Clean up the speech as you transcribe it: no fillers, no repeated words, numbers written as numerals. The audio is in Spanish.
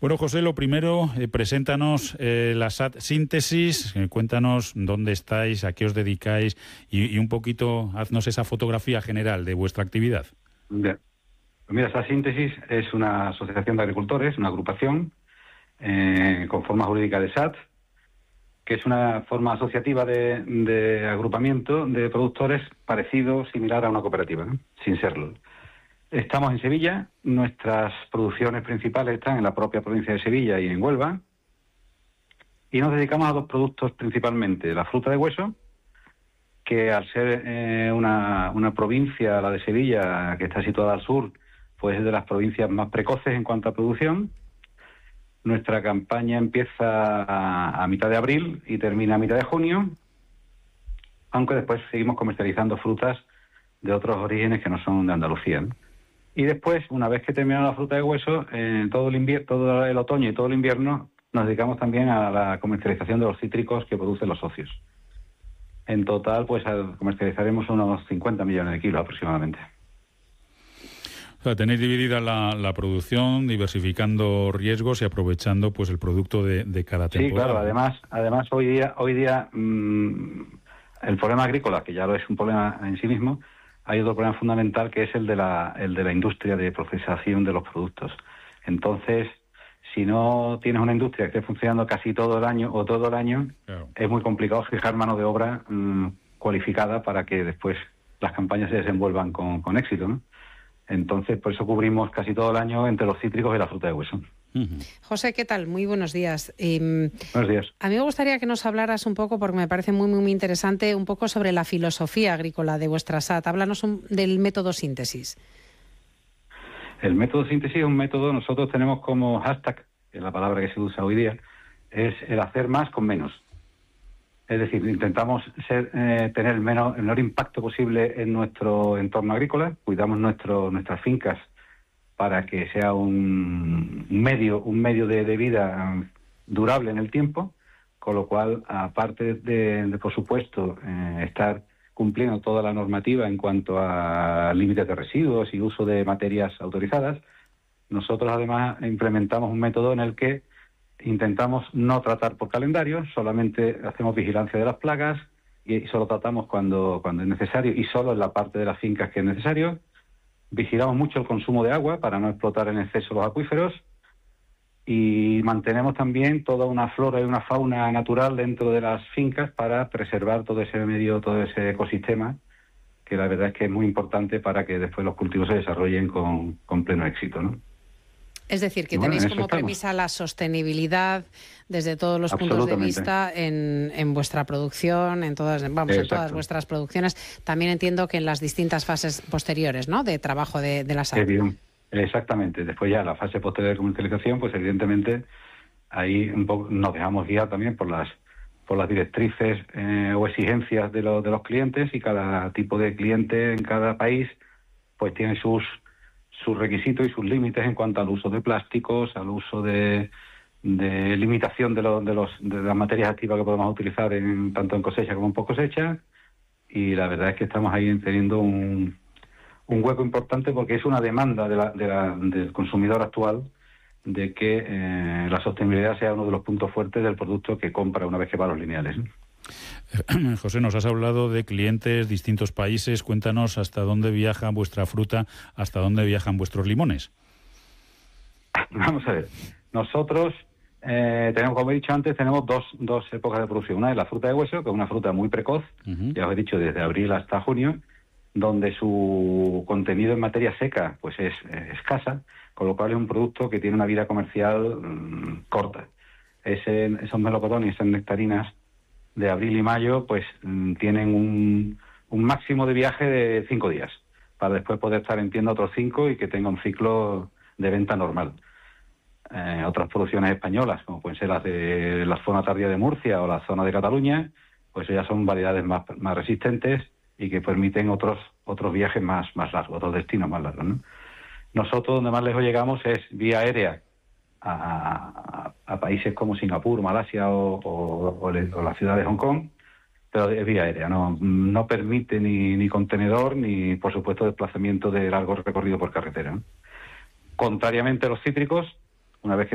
Bueno, José, lo primero, preséntanos la SAT Síntesis, cuéntanos dónde estáis, a qué os dedicáis y un poquito, haznos esa fotografía general de vuestra actividad. Bien. Pues mira, SAT Síntesis es una asociación de agricultores, una agrupación con forma jurídica de SAT, que es una forma asociativa de agrupamiento de productores parecido, similar a una cooperativa, ¿no? Sin serlo. Estamos en Sevilla, nuestras producciones principales están en la propia provincia de Sevilla y en Huelva, y nos dedicamos a dos productos principalmente: la fruta de hueso, que al ser una provincia, la de Sevilla, que está situada al sur, pues es de las provincias más precoces en cuanto a producción. Nuestra campaña empieza a mitad de abril y termina a mitad de junio, aunque después seguimos comercializando frutas de otros orígenes que no son de Andalucía, ¿no? Y después, una vez que termina la fruta de hueso, todo el otoño y todo el invierno, nos dedicamos también a la comercialización de los cítricos que producen los socios. En total, pues comercializaremos unos 50 millones de kilos aproximadamente. O sea, tenéis dividida la producción, diversificando riesgos y aprovechando pues el producto de cada temporada. Sí, claro. Además hoy día el problema agrícola, que ya lo es un problema en sí mismo, hay otro problema fundamental, que es el de la industria de procesación de los productos. Entonces, si no tienes una industria que esté funcionando casi todo el año, claro, es muy complicado fijar mano de obra cualificada para que después las campañas se desenvuelvan con éxito, ¿no? Entonces, por eso cubrimos casi todo el año entre los cítricos y la fruta de hueso. José, ¿qué tal? Muy buenos días. Buenos días. A mí me gustaría que nos hablaras un poco, porque me parece muy, muy interesante, un poco sobre la filosofía agrícola de vuestra SAT. Háblanos del método síntesis. El método síntesis es un método, nosotros tenemos como hashtag, que es la palabra que se usa hoy día, es el hacer más con menos. Es decir, intentamos tener el menor impacto posible en nuestro entorno agrícola, cuidamos nuestras fincas para que sea un medio de vida durable en el tiempo, con lo cual, aparte de por supuesto, estar cumpliendo toda la normativa en cuanto a límites de residuos y uso de materias autorizadas, nosotros además implementamos un método en el que intentamos no tratar por calendario, solamente hacemos vigilancia de las plagas y solo tratamos cuando es necesario y solo en la parte de las fincas que es necesario. Vigilamos mucho el consumo de agua para no explotar en exceso los acuíferos y mantenemos también toda una flora y una fauna natural dentro de las fincas para preservar todo ese medio, todo ese ecosistema, que la verdad es que es muy importante para que después los cultivos se desarrollen con pleno éxito, ¿no? Es decir, que tenéis como premisa la sostenibilidad desde todos los puntos de vista en vuestra producción, en todas vuestras producciones. También entiendo que en las distintas fases posteriores, ¿no?, de trabajo de la SAT. Exactamente. Después ya la fase posterior de comercialización, pues evidentemente ahí un poco nos dejamos guiar también por las directrices o exigencias de los clientes, y cada tipo de cliente en cada país pues tiene sus requisitos y sus límites en cuanto al uso de plásticos, al uso de limitación de las materias activas que podemos utilizar tanto en cosecha como en post cosecha, y la verdad es que estamos ahí teniendo un hueco importante, porque es una demanda del consumidor actual de que la sostenibilidad sea uno de los puntos fuertes del producto que compra una vez que va a los lineales, ¿no? José, nos has hablado de clientes, distintos países. Cuéntanos hasta dónde viaja vuestra fruta, hasta dónde viajan vuestros limones. Vamos a ver. Nosotros tenemos, como he dicho antes, tenemos dos épocas de producción. Una es la fruta de hueso, que es una fruta muy precoz, ya os he dicho, desde abril hasta junio, donde su contenido en materia seca pues es escasa, con lo cual es un producto que tiene una vida comercial corta. Esos melocotones, esas nectarinas de abril y mayo, pues tienen un máximo de viaje de 5 días, para después poder estar en tienda otros 5 y que tenga un ciclo de venta normal. Otras producciones españolas, como pueden ser las de la zona tardía de Murcia o la zona de Cataluña, pues ya son variedades más resistentes y que permiten otros viajes más largos, otros destinos más largos, ¿no? Nosotros donde más lejos llegamos es vía aérea a países como Singapur, Malasia o la ciudad de Hong Kong, pero es vía aérea, no permite ni contenedor ni, por supuesto, desplazamiento de largo recorrido por carretera, ¿no? Contrariamente a los cítricos, una vez que